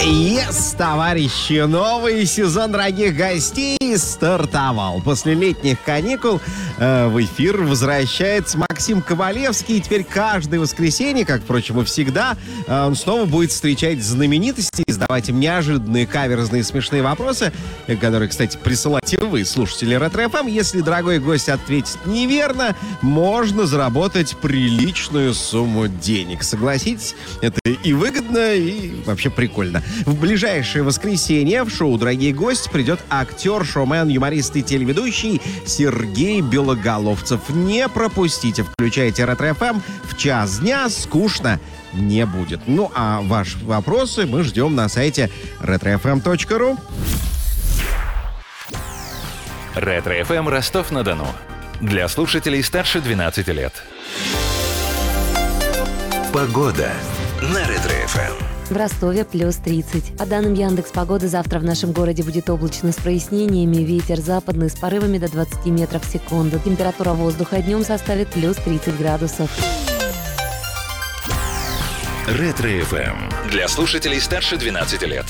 Yes, товарищи, новый сезон дорогих гостей стартовал. После летних каникул в эфир возвращается Максим Ковалевский. И теперь каждое воскресенье, как, впрочем, и всегда, он снова будет встречать знаменитостей, задавать им неожиданные, каверзные, смешные вопросы, которые, кстати, присылаете вы, слушатели Ретро-ФМ. Если дорогой гость ответит неверно, можно заработать приличную сумму денег. Согласитесь, это и выгодно, и вообще прикольно. В ближайшее воскресенье в шоу «Дорогие гости» придет актер, шоумен, юморист и телеведущий Сергей Белоголовцев. Не пропустите, включайте Ретро-ФМ в час дня, скучно не будет. Ну, а ваши вопросы мы ждем на сайте retrofm.ru. Ретро-ФМ Ростов-на-Дону. Для слушателей старше 12 лет. Погода на Ретро-ФМ. В Ростове плюс 30. По данным Яндекс.Погоды, завтра в нашем городе будет облачно с прояснениями. Ветер западный с порывами до 20 метров в секунду. Температура воздуха днем составит плюс 30 градусов. Ретро-ФМ. Для слушателей старше 12 лет.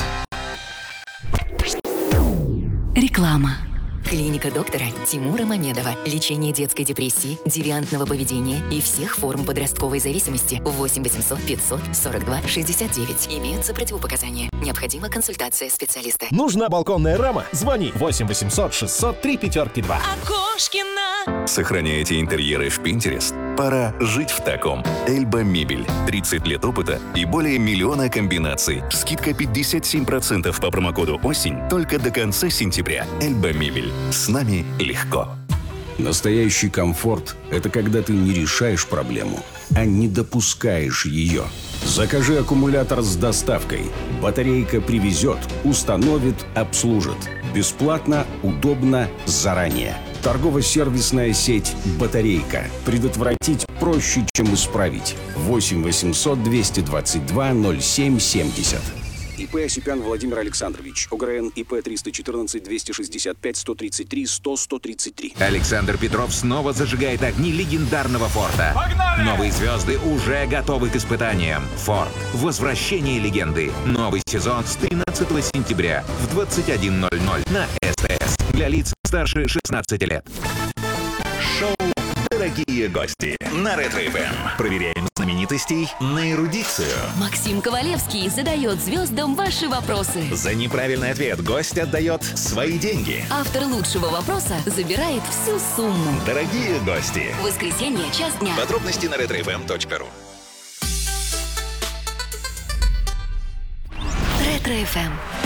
Реклама. Клиника доктора Тимура Мамедова. Лечение детской депрессии, девиантного поведения и всех форм подростковой зависимости. 8 800 500 42 69. Имеются противопоказания. Необходима консультация специалиста. Нужна балконная рама? Звони 8 800 600 352. Окошкина. Сохраняете интерьеры в Pinterest? Пора жить в таком. Эльба Мебель. 30 лет опыта и более миллиона комбинаций. Скидка 57% по промокоду «Осень» только до конца сентября. Эльба Мебель. С нами легко. Настоящий комфорт – это когда ты не решаешь проблему, а не допускаешь ее. Закажи аккумулятор с доставкой. Батарейка привезет, установит, обслужит. Бесплатно, удобно, заранее. Торгово-сервисная сеть «Батарейка». Предотвратить проще, чем исправить. 8 800 222 0770. ИП Осипян Владимир Александрович. ОГРН ИП 314 265 133 100 133. Александр Петров снова зажигает огни легендарного «Форда». Погнали! Новые звезды уже готовы к испытаниям. «Форд. Возвращение легенды». Новый сезон с 13 сентября в 21:00 на СТС. Для лиц старше 16 лет. Шоу «Дорогие гости» на Ретро-ФМ. Проверяем знаменитостей на эрудицию. Максим Ковалевский задает звездам ваши вопросы. За неправильный ответ гость отдает свои деньги. Автор лучшего вопроса забирает всю сумму. Дорогие гости. Воскресенье, час дня. Подробности на retrofm.ru. Ретро-ФМ.